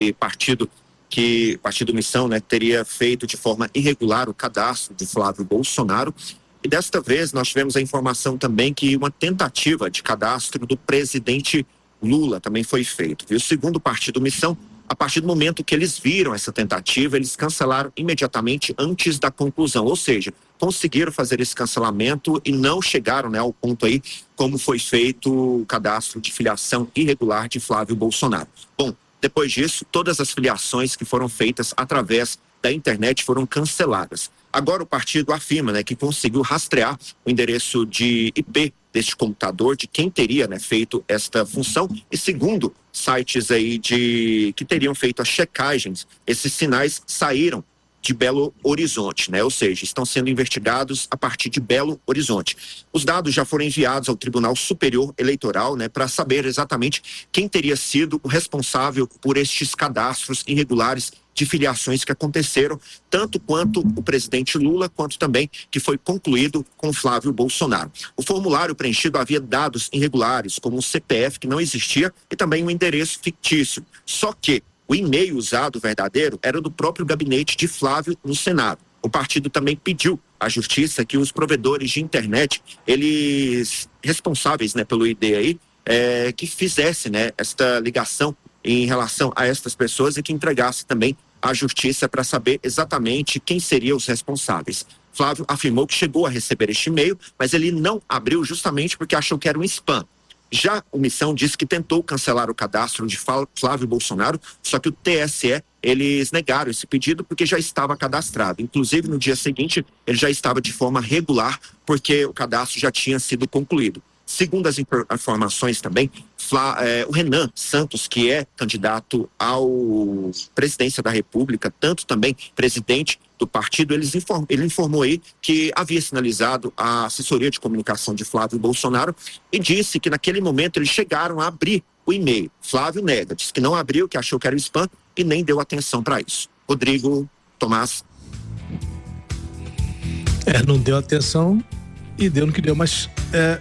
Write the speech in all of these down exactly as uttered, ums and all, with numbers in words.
partido que Partido Missão, né, teria feito de forma irregular o cadastro de Flávio Bolsonaro. E desta vez nós tivemos a informação também que uma tentativa de cadastro do presidente Lula também foi feito. E o segundo Partido Missão, a partir do momento que eles viram essa tentativa, eles cancelaram imediatamente antes da conclusão, ou seja, conseguiram fazer esse cancelamento e não chegaram, né, ao ponto aí como foi feito o cadastro de filiação irregular de Flávio Bolsonaro. Bom, depois disso, todas as filiações que foram feitas através da internet foram canceladas. Agora o partido afirma, né, que conseguiu rastrear o endereço de I P deste computador, de quem teria, né, feito esta função, e segundo sites aí de que teriam feito as checagens, esses sinais saíram de Belo Horizonte, né? Ou seja, estão sendo investigados a partir de Belo Horizonte. Os dados já foram enviados ao Tribunal Superior Eleitoral, né, para saber exatamente quem teria sido o responsável por estes cadastros irregulares de filiações que aconteceram, tanto quanto o presidente Lula, quanto também que foi concluído com Flávio Bolsonaro. O formulário preenchido havia dados irregulares, como um C P F que não existia e também um endereço fictício. Só que o e-mail usado verdadeiro era do próprio gabinete de Flávio no Senado. O partido também pediu à Justiça que os provedores de internet, eles responsáveis, né, pelo I D aí, é, que fizessem, né, esta ligação em relação a estas pessoas e que entregasse também à Justiça para saber exatamente quem seriam os responsáveis. Flávio afirmou que chegou a receber este e-mail, mas ele não abriu justamente porque achou que era um spam. Já o Missão disse que tentou cancelar o cadastro de Flávio Bolsonaro, só que o T S E, eles negaram esse pedido porque já estava cadastrado. Inclusive, no dia seguinte, ele já estava de forma regular, porque o cadastro já tinha sido concluído. Segundo as informações também, Flá, eh, o Renan Santos, que é candidato ao presidência da República, tanto também presidente do partido, eles inform, ele informou aí que havia sinalizado a assessoria de comunicação de Flávio Bolsonaro e disse que naquele momento eles chegaram a abrir o e-mail. Flávio nega, disse que não abriu, que achou que era spam e nem deu atenção para isso. Rodrigo, Tomás. É, não deu atenção e deu no que deu, mas é,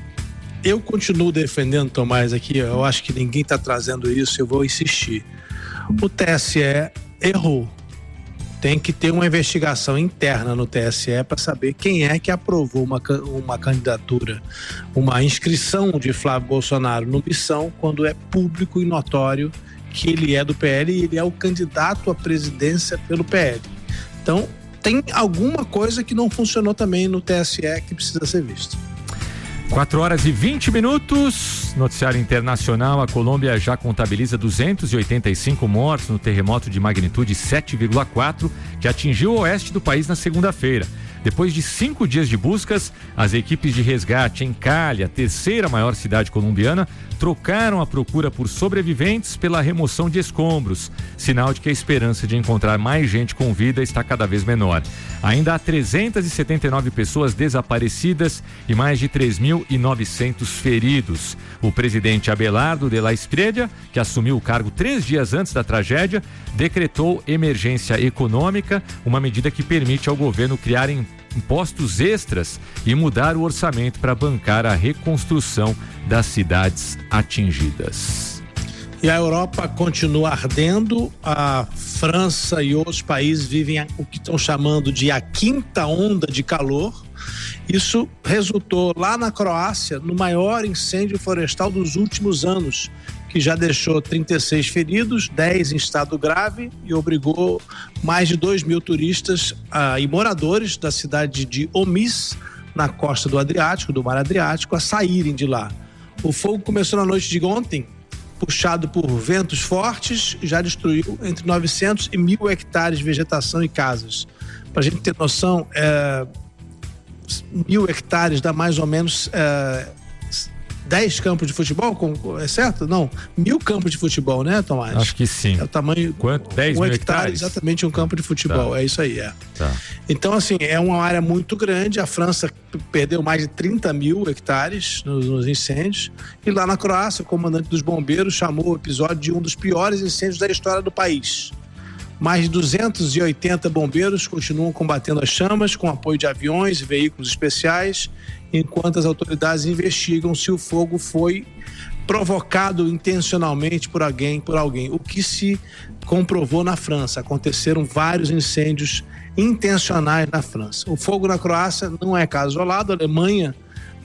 eu continuo defendendo, Tomás, aqui, eu acho que ninguém está trazendo isso, eu vou insistir. O T S E errou. Tem que ter uma investigação interna no T S E para saber quem é que aprovou uma, uma candidatura, uma inscrição de Flávio Bolsonaro no Missão, quando é público e notório que ele é do P L e ele é o candidato à presidência pelo P L. Então, tem alguma coisa que não funcionou também no T S E que precisa ser vista. quatro horas e vinte minutos, noticiário internacional. A Colômbia já contabiliza duzentos e oitenta e cinco mortos no terremoto de magnitude sete vírgula quatro que atingiu o oeste do país na segunda-feira. Depois de cinco dias de buscas, as equipes de resgate em Cali, a terceira maior cidade colombiana, trocaram a procura por sobreviventes pela remoção de escombros, sinal de que a esperança de encontrar mais gente com vida está cada vez menor. Ainda há trezentas e setenta e nove pessoas desaparecidas e mais de três mil e novecentos feridos. O presidente Abelardo de la Espriella, que assumiu o cargo três dias antes da tragédia, decretou emergência econômica, uma medida que permite ao governo criar impostos extras e mudar o orçamento para bancar a reconstrução das cidades atingidas. E a Europa continua ardendo, a França e outros países vivem o que estão chamando de a quinta onda de calor. Isso resultou lá na Croácia no maior incêndio florestal dos últimos anos, que já deixou trinta e seis feridos, dez em estado grave e obrigou mais de dois mil turistas ah, e moradores da cidade de Omis, na costa do Adriático, do Mar Adriático, a saírem de lá. O fogo começou na noite de ontem, puxado por ventos fortes, já destruiu entre novecentos e mil hectares de vegetação e casas. Para a gente ter noção, é, mil hectares dá mais ou menos é, dez campos de futebol, é certo? Não, mil campos de futebol, né, Tomás? Acho que sim. É o tamanho... Quanto? dez um mil hectare, hectares? Exatamente um campo de futebol, Tá. É isso aí, é. Tá. Então, assim, é uma área muito grande, a França perdeu mais de trinta mil hectares nos, nos incêndios, e lá na Croácia, o comandante dos bombeiros chamou o episódio de um dos piores incêndios da história do país. Mais de duzentos e oitenta bombeiros continuam combatendo as chamas com apoio de aviões e veículos especiais, enquanto as autoridades investigam se o fogo foi provocado intencionalmente por alguém, por alguém, o que se comprovou na França. Aconteceram vários incêndios intencionais na França. O fogo na Croácia não é caso isolado, a Alemanha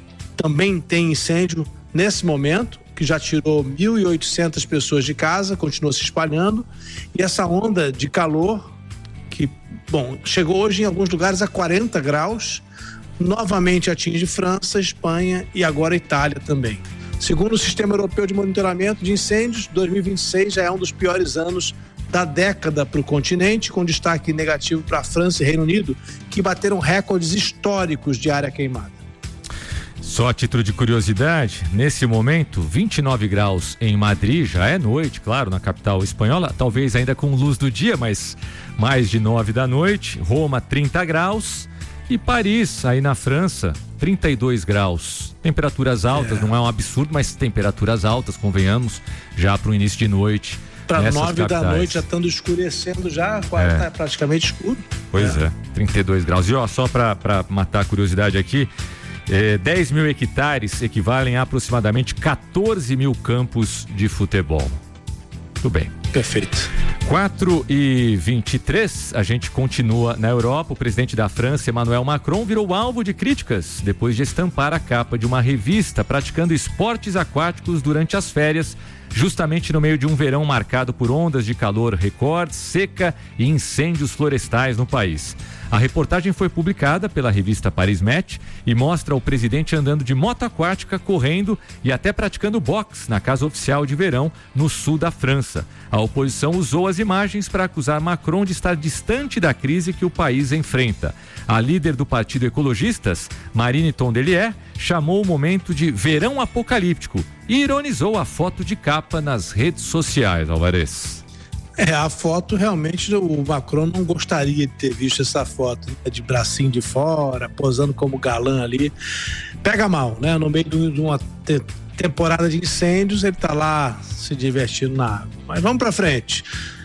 também tem incêndio nesse momento, que já tirou mil e oitocentas pessoas de casa, continua se espalhando, e essa onda de calor, que, bom, chegou hoje em alguns lugares a quarenta graus, novamente atinge França, Espanha e agora Itália também. Segundo o Sistema Europeu de Monitoramento de Incêndios, dois mil e vinte e seis já é um dos piores anos da década para o continente, com destaque negativo para a França e Reino Unido, que bateram recordes históricos de área queimada. Só a título de curiosidade, nesse momento, vinte e nove graus em Madrid, já é noite, claro, na capital espanhola, talvez ainda com luz do dia, mas mais de nove da noite. Roma, trinta graus. E Paris, aí na França, trinta e dois graus. Temperaturas altas, é. Não é um absurdo, mas temperaturas altas, convenhamos, já para o início de noite. Para nove da noite, já estando escurecendo, já quase é. Tá praticamente escuro. Pois é. é, trinta e dois graus. E ó, só para matar a curiosidade aqui, é, dez mil hectares equivalem a aproximadamente quatorze mil campos de futebol. Tudo bem. Perfeito. quatro e vinte e três, a gente continua na Europa. O presidente da França, Emmanuel Macron, virou alvo de críticas depois de estampar a capa de uma revista praticando esportes aquáticos durante as férias, justamente no meio de um verão marcado por ondas de calor recordes, seca e incêndios florestais no país. A reportagem foi publicada pela revista Paris Match e mostra o presidente andando de moto aquática, correndo e até praticando boxe na casa oficial de verão no sul da França. A oposição usou as imagens para acusar Macron de estar distante da crise que o país enfrenta. A líder do Partido Ecologistas, Marine Tondelier, chamou o momento de verão apocalíptico e ironizou a foto de capa nas redes sociais, Alvarez. É, a foto realmente o Macron não gostaria de ter visto essa foto, né, de bracinho de fora, posando como galã ali. Pega mal, né? No meio de uma te- temporada de incêndios, ele tá lá se divertindo na água. Mas vamos pra frente.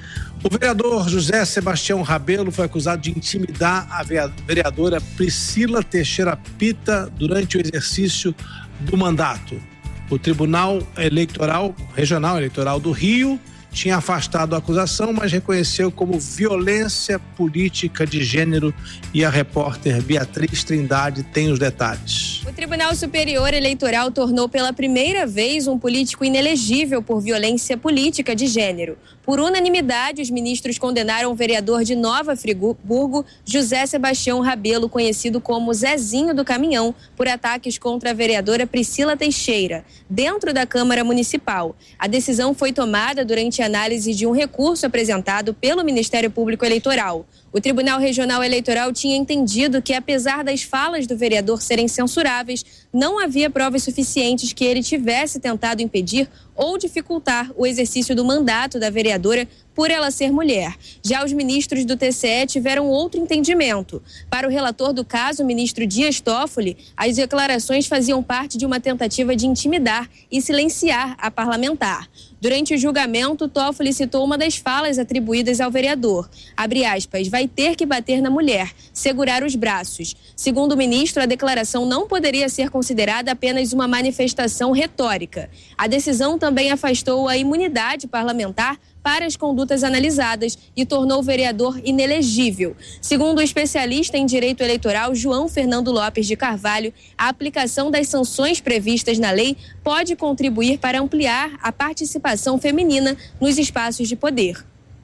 O vereador José Sebastião Rabelo foi acusado de intimidar a vereadora Priscila Teixeira Pita durante o exercício do mandato. O Tribunal Eleitoral, Regional Eleitoral do Rio, tinha afastado a acusação, mas reconheceu como violência política de gênero, e a repórter Beatriz Trindade tem os detalhes. O Tribunal Superior Eleitoral tornou pela primeira vez um político inelegível por violência política de gênero. Por unanimidade, os ministros condenaram o vereador de Nova Friburgo, José Sebastião Rabelo, conhecido como Zezinho do Caminhão, por ataques contra a vereadora Priscila Teixeira, dentro da Câmara Municipal. A decisão foi tomada durante a análise de um recurso apresentado pelo Ministério Público Eleitoral. O Tribunal Regional Eleitoral tinha entendido que, apesar das falas do vereador serem censuráveis, não havia provas suficientes que ele tivesse tentado impedir ou dificultar o exercício do mandato da vereadora por ela ser mulher. Já os ministros do T C E tiveram outro entendimento. Para o relator do caso, o ministro Dias Toffoli, as declarações faziam parte de uma tentativa de intimidar e silenciar a parlamentar. Durante o julgamento, Toffoli citou uma das falas atribuídas ao vereador. Abre aspas, vai ter que bater na mulher, segurar os braços. Segundo o ministro, a declaração não poderia ser considerada apenas uma manifestação retórica. A decisão também afastou a imunidade parlamentar para as condutas analisadas e tornou o vereador inelegível. Segundo o especialista em direito eleitoral João Fernando Lopes de Carvalho, a aplicação das sanções previstas na lei pode contribuir para ampliar a participação feminina nos espaços de poder.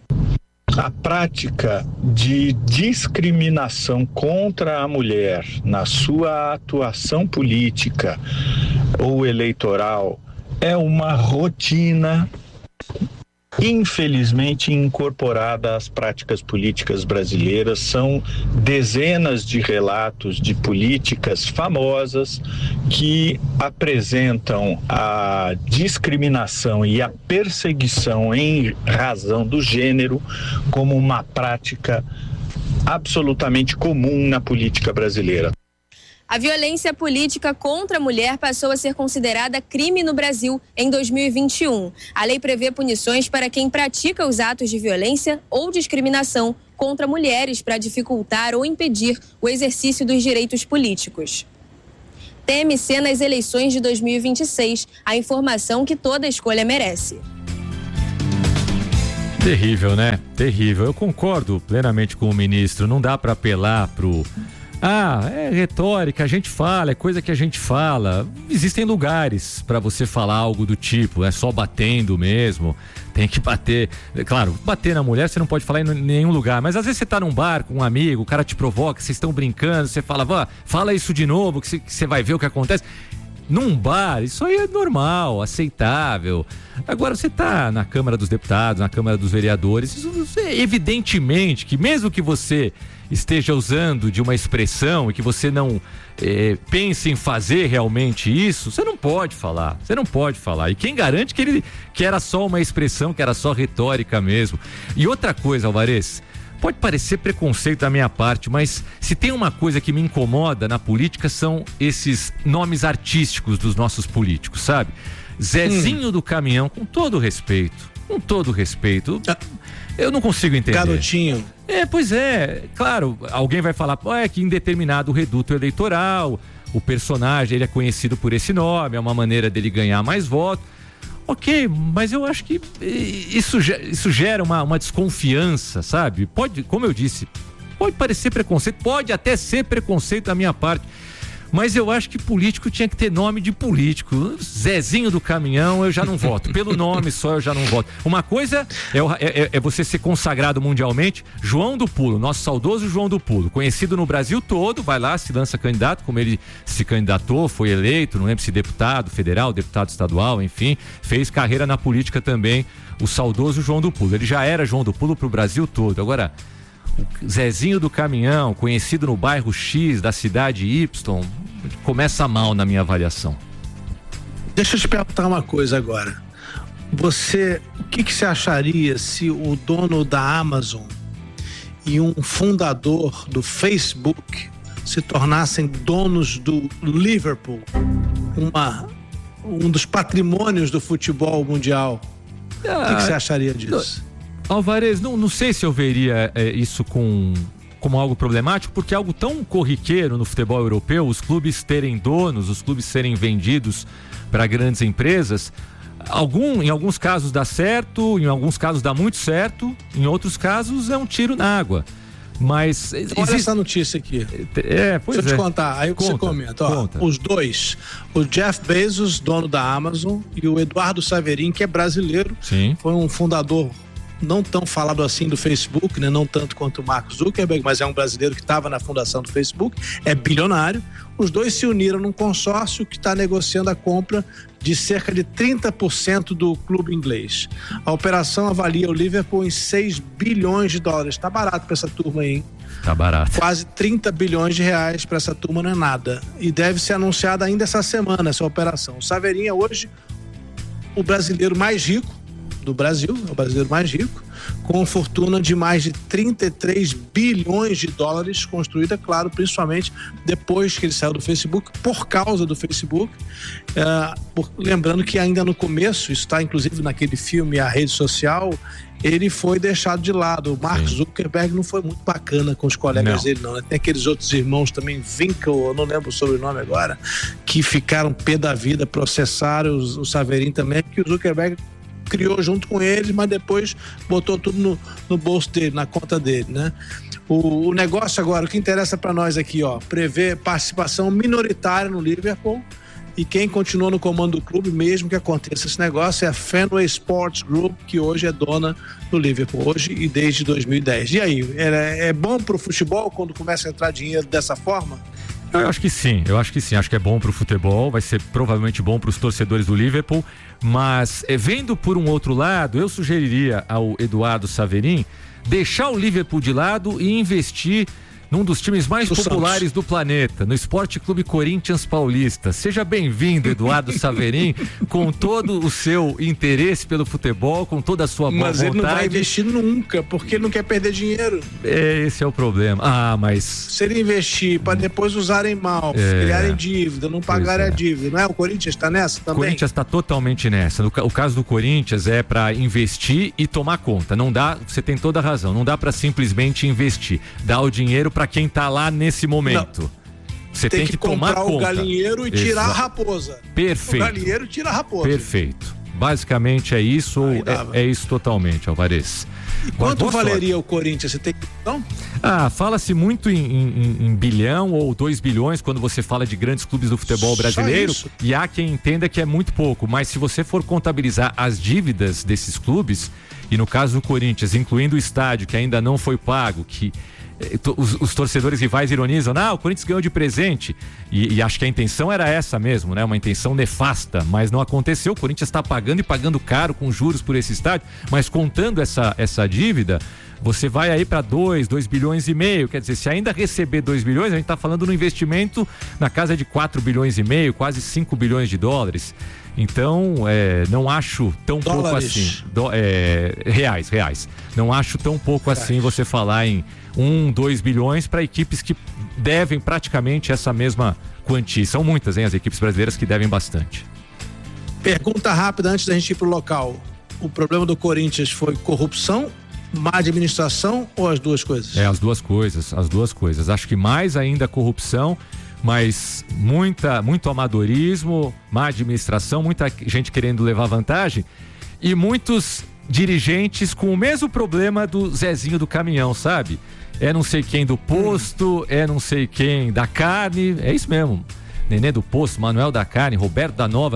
A prática de discriminação contra a mulher na sua atuação política ou eleitoral é uma rotina infelizmente incorporada às práticas políticas brasileiras. São dezenas de relatos de políticas famosas que apresentam a discriminação e a perseguição em razão do gênero como uma prática absolutamente comum na política brasileira. A violência política contra a mulher passou a ser considerada crime no Brasil em dois mil e vinte e um. A lei prevê punições para quem pratica os atos de violência ou discriminação contra mulheres para dificultar ou impedir o exercício dos direitos políticos. T M C nas eleições de dois mil e vinte e seis. A informação que toda escolha merece. Terrível, né? Terrível. Eu concordo plenamente com o ministro. Não dá para apelar pro... Ah, é retórica, a gente fala, é coisa que a gente fala. Existem lugares para você falar algo do tipo, é só batendo mesmo, tem que bater. Claro, bater na mulher você não pode falar em nenhum lugar, mas às vezes você tá num bar com um amigo, o cara te provoca, vocês estão brincando, você fala, vá, fala isso de novo, que você, que você vai ver o que acontece. Num bar, isso aí é normal, aceitável. Agora, você tá na Câmara dos Deputados, na Câmara dos Vereadores, isso é evidentemente que mesmo que você esteja usando de uma expressão e que você não eh, pense em fazer realmente isso, você não pode falar, você não pode falar. E quem garante que ele que era só uma expressão, que era só retórica mesmo. E outra coisa, Alvarez, pode parecer preconceito da minha parte, mas se tem uma coisa que me incomoda na política são esses nomes artísticos dos nossos políticos, sabe? Zezinho hum. do Caminhão, com todo respeito, com todo respeito, eu não consigo entender. Garotinho. É, pois é, claro, alguém vai falar, é que em determinado reduto eleitoral, o personagem, ele é conhecido por esse nome, é uma maneira dele ganhar mais votos. Ok, mas eu acho que isso, isso gera uma, uma desconfiança, sabe? Pode, como eu disse, pode parecer preconceito, pode até ser preconceito da minha parte, mas eu acho que político tinha que ter nome de político. Zezinho do Caminhão, eu já não voto. Pelo nome só, eu já não voto. Uma coisa é, é, é você ser consagrado mundialmente. João do Pulo, nosso saudoso João do Pulo, conhecido no Brasil todo, vai lá, se lança candidato, como ele se candidatou, foi eleito, não lembro se deputado federal, deputado estadual, enfim, fez carreira na política também, o saudoso João do Pulo. Ele já era João do Pulo pro Brasil todo. Agora, o Zezinho do Caminhão, conhecido no bairro X da cidade Y, começa mal na minha avaliação. Deixa eu te perguntar uma coisa agora. Você, o que, que você acharia se o dono da Amazon e um fundador do Facebook se tornassem donos do Liverpool, uma, um dos patrimônios do futebol mundial? Ah, o que, que você acharia disso? Alvarez, não, não sei se eu veria é, isso com, como algo problemático, porque é algo tão corriqueiro no futebol europeu, os clubes terem donos, os clubes serem vendidos para grandes empresas. Algum, em alguns casos dá certo, em alguns casos dá muito certo, em outros casos é um tiro na água. Mas olha existe... essa notícia aqui. É, pois Deixa eu é. te contar, aí conta, você comenta. Ó, os dois, o Jeff Bezos, dono da Amazon, e o Eduardo Saverin, que é brasileiro, Sim. foi um fundador não tão falado assim do Facebook, né? Não tanto quanto o Mark Zuckerberg, mas é um brasileiro que estava na fundação do Facebook, é bilionário. Os dois se uniram num consórcio que está negociando a compra de cerca de trinta por cento do clube inglês. A operação avalia o Liverpool em seis bilhões de dólares. Tá barato para essa turma aí, hein? Tá barato. Quase trinta bilhões de reais para essa turma não é nada. E deve ser anunciada ainda essa semana essa operação. O Saverin é hoje o brasileiro mais rico do Brasil, é o brasileiro mais rico, com fortuna de mais de trinta e três bilhões de dólares, construída, claro, principalmente depois que ele saiu do Facebook, por causa do Facebook. Uh, por, lembrando que ainda no começo, isso está inclusive naquele filme A Rede Social, ele foi deixado de lado. O Mark Sim. Zuckerberg não foi muito bacana com os colegas não. dele, não. Né? Tem aqueles outros irmãos também, Winkle, eu não lembro o sobrenome agora, que ficaram pé da vida, processaram os, o Saverin também, porque o Zuckerberg criou junto com ele, mas depois botou tudo no, no bolso dele, na conta dele, né? O, o negócio agora, o que interessa para nós aqui, ó, prevê participação minoritária no Liverpool, e quem continua no comando do clube, mesmo que aconteça esse negócio, é a Fenway Sports Group, que hoje é dona do Liverpool, hoje e desde dois mil e dez. E aí, é, é bom pro futebol quando começa a entrar dinheiro dessa forma? Eu acho que sim, eu acho que sim, acho que é bom pro futebol, vai ser provavelmente bom pros torcedores do Liverpool, mas é, vendo por um outro lado, eu sugeriria ao Eduardo Saverin deixar o Liverpool de lado e investir num dos times mais o populares Santos. do planeta, no Esporte Clube Corinthians Paulista. Seja bem-vindo, Eduardo Saverin, com todo o seu interesse pelo futebol, com toda a sua boa mas vontade. Mas ele não vai investir nunca, porque ele não quer perder dinheiro. É, esse é o problema. Ah, mas... Se ele investir para depois usarem mal, é... criarem dívida, não pagarem é. a dívida, não é? O Corinthians está nessa também? O Corinthians está totalmente nessa. No, o caso do Corinthians é para investir e tomar conta. Não dá, você tem toda a razão, não dá para simplesmente investir. Dá o dinheiro para quem tá lá nesse momento. Você tem, tem que, que tomar comprar conta. o galinheiro e Exato. tirar a raposa. Perfeito. O galinheiro tira a raposa. Perfeito. Basicamente é isso, ou é, é isso totalmente, Alvarez. E quanto valeria o Corinthians? Você tem não? Ah, fala-se muito em, em, em bilhão ou dois bilhões quando você fala de grandes clubes do futebol brasileiro. E há quem entenda que é muito pouco. Mas se você for contabilizar as dívidas desses clubes, e no caso do Corinthians, incluindo o estádio que ainda não foi pago, que Os, os torcedores rivais ironizam, ah, o Corinthians ganhou de presente, e, e acho que a intenção era essa mesmo, né? Uma intenção nefasta, mas não aconteceu. O Corinthians está pagando e pagando caro com juros por esse estádio, mas contando essa, essa dívida, você vai aí para dois, dois bilhões e meio. Quer dizer, se ainda receber dois bilhões, a gente está falando no investimento na casa de quatro bilhões e meio, quase cinco bilhões de dólares. Então, é, não acho tão Dólares. pouco assim. Do, é, reais, reais. Não acho tão pouco reais. Assim você falar em um, dois bilhões para equipes que devem praticamente essa mesma quantia. São muitas, hein, as equipes brasileiras que devem bastante. Pergunta rápida antes da gente ir pro local. O problema do Corinthians foi corrupção, má administração ou as duas coisas? É, as duas coisas, as duas coisas. Acho que mais ainda corrupção, mas muita, muito amadorismo, má administração, muita gente querendo levar vantagem e muitos dirigentes com o mesmo problema do Zezinho do caminhão, sabe? É não sei quem do posto, é não sei quem da carne, é isso mesmo. Nenê do posto, Manuel da carne, Roberto da Nova.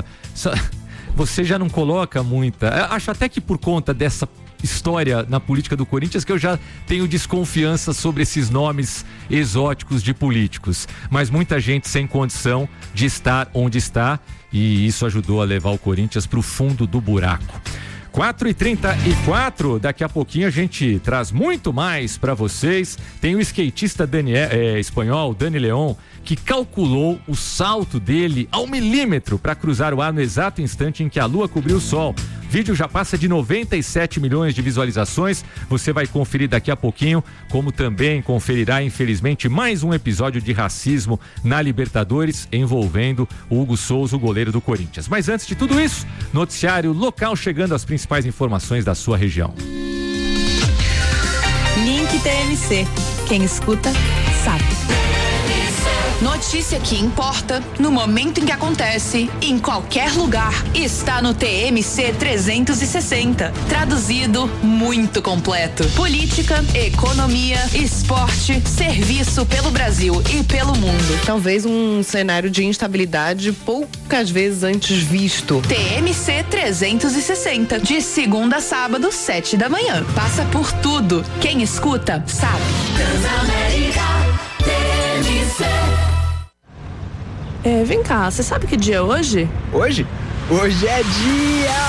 Você já não coloca muita... Acho até que por conta dessa história na política do Corinthians que eu já tenho desconfiança sobre esses nomes exóticos de políticos, mas muita gente sem condição de estar onde está, e isso ajudou a levar o Corinthians para o fundo do buraco. quatro e trinta e quatro, daqui a pouquinho a gente traz muito mais para vocês. Tem o skatista Daniel, é, espanhol Dani Leon, que calculou o salto dele ao milímetro para cruzar o ar no exato instante em que a lua cobriu o sol. O vídeo já passa de noventa e sete milhões de visualizações. Você vai conferir daqui a pouquinho, como também conferirá, infelizmente, mais um episódio de racismo na Libertadores envolvendo o Hugo Souza, o goleiro do Corinthians. Mas antes de tudo isso, noticiário local chegando às principais informações da sua região. Link T M C. Quem escuta, sabe. Notícia que importa, no momento em que acontece, em qualquer lugar, está no T M C trezentos e sessenta. Traduzido, muito completo. Política, economia, esporte, serviço pelo Brasil e pelo mundo. Talvez um cenário de instabilidade poucas vezes antes visto. T M C trezentos e sessenta, de segunda a sábado, sete da manhã. Passa por tudo. Quem escuta, sabe. Transamérica, T M C. É, vem cá, você sabe que dia é hoje? Hoje? Hoje é dia